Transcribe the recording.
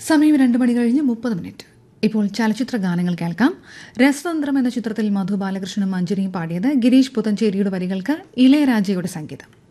സമയം 2:30 ഇപ്പോൾ ചലച്ചിത്ര ഗാനങ്ങൾ കേൾക്കാം. രസതന്ത്രം എന്ന ചിത്രത്തിൽ മധു ബാലകൃഷ്ണനും മഞ്ജരിയും പാടിയത്. ഗിരീഷ് പുത്തഞ്ചേരിയുടെ വരികൾക്ക് ഇളയരാജയുടെ സംഗീതം.